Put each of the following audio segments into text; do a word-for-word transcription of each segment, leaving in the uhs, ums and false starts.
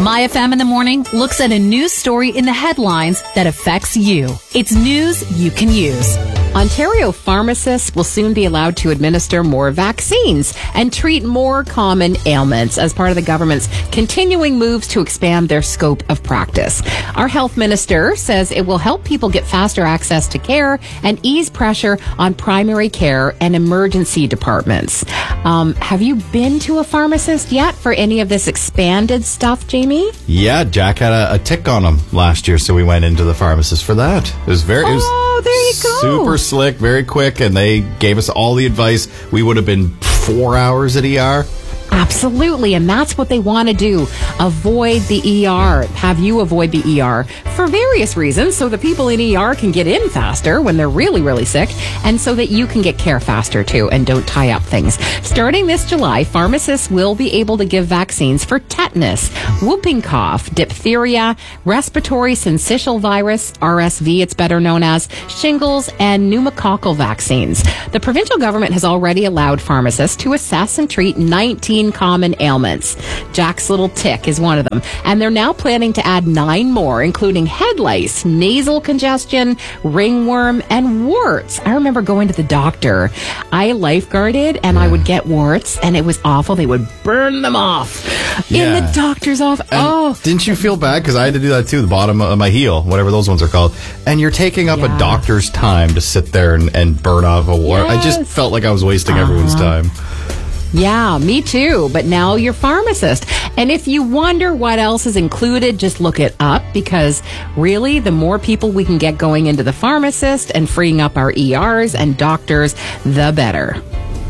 My F M in the Morning looks at a news story in the headlines that affects you. It's news you can use. Ontario pharmacists will soon be allowed to administer more vaccines and treat more common ailments as part of the government's continuing moves to expand their scope of practice. Our health minister says it will help people get faster access to care and ease pressure on primary care and emergency departments. Um, have you been to a pharmacist yet for any of this expanded stuff, Jamie? Yeah, Jack had a, a tick on him last year, so we went into the pharmacist for that. It was very... It was oh, there you go. Super slick, very quick, and they gave us all the advice. We would have been four hours at E R. Absolutely, and that's what they want to do. Avoid the E R. Have you avoid the E R for various reasons, so that people in E R can get in faster when they're really, really sick, and so that you can get care faster too and don't tie up things. Starting this July, pharmacists will be able to give vaccines for tetanus, whooping cough, diphtheria, respiratory syncytial virus, R S V it's better known as, shingles, and pneumococcal vaccines. The provincial government has already allowed pharmacists to assess and treat nineteen common ailments. Jack's little tick is one of them. And they're now planning to add nine more, including head lice, nasal congestion, ringworm, and warts. I remember going to the doctor. I lifeguarded and I would get warts, and it was awful. They would burn them off Yeah. in the doctor's office. And oh. didn't you feel bad? Because I had to do that too, the bottom of my heel, whatever those ones are called. And you're taking up Yeah. a doctor's time to sit there and, and burn off a wart. Yes. I just felt like I was wasting Uh-huh. everyone's time. Yeah, me too. But now you're pharmacist. And if you wonder what else is included, just look it up, because really, the more people we can get going into the pharmacist and freeing up our E Rs and doctors, the better.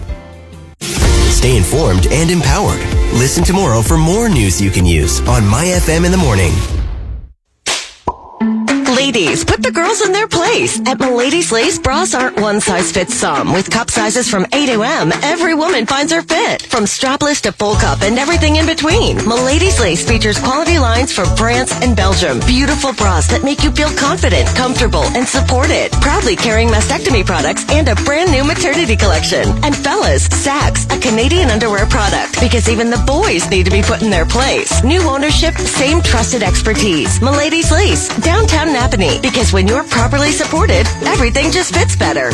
Stay informed and empowered. Listen tomorrow for more news you can use on My F M in the Morning. Ladies, put the girls in their place. At Milady's Lace, bras aren't one size fits some. With cup sizes from A to M, every woman finds her fit. From strapless to full cup and everything in between. Milady's Lace features quality lines from France and Belgium. Beautiful bras that make you feel confident, comfortable, and supported. Proudly carrying mastectomy products and a brand new maternity collection. And fellas, Sax, a Canadian underwear product. Because even the boys need to be put in their place. New ownership, same trusted expertise. Milady's Lace, downtown Napanee. Because when you're properly supported, everything just fits better.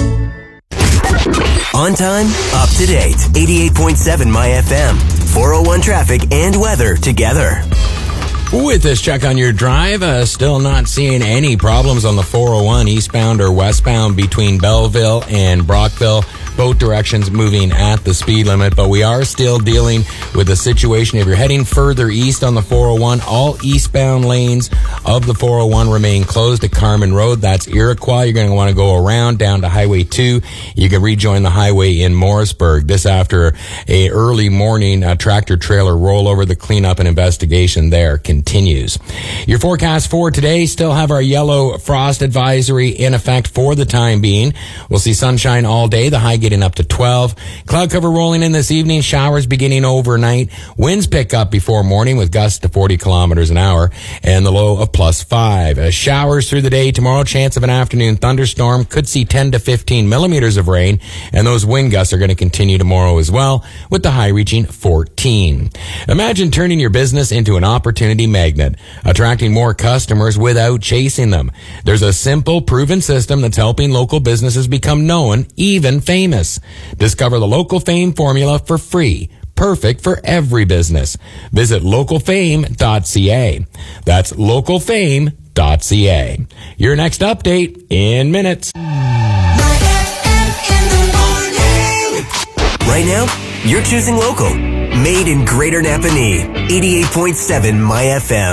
On time, up to date. eighty-eight point seven My F M. four oh one traffic and weather together. With this check on your drive, uh, still not seeing any problems on the four oh one eastbound or westbound between Belleville and Brockville. Both directions moving at the speed limit, but we are still dealing with a situation. If you're heading further east on the four oh one, all eastbound lanes of the four oh one remain closed at Carman Road. That's Iroquois. You're going to want to go around down to Highway two. You can rejoin the highway in Morrisburg. This after a early morning uh, tractor trailer rollover. The cleanup and investigation there continues. Your forecast for today, still have our yellow frost advisory in effect for the time being. We'll see sunshine all day. The high getting up to twelve. Cloud cover rolling in this evening. Showers beginning overnight. Winds pick up before morning with gusts to forty kilometers an hour, and the low of plus five. Uh, showers through the day tomorrow. Chance of an afternoon thunderstorm. Could see ten to fifteen millimeters of rain, and those wind gusts are going to continue tomorrow as well, with the high reaching fourteen. Imagine turning your business into an opportunity magnet, attracting more customers without chasing them. There's a simple, proven system that's helping local businesses become known, even famous. Discover the Local Fame formula for free. Perfect for every business. Visit local fame dot c a. That's local fame dot c a. Your next update in minutes. Right now, you're choosing local. Made in Greater Napanee. eighty-eight point seven My F M.